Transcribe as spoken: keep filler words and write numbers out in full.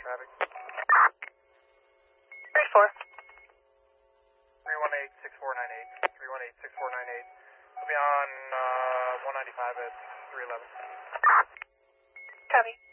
traffic. three four. three one eight, six four nine eight. three one eight, six four nine eight. We'll be on uh, one ninety-five at three eleven. Copy.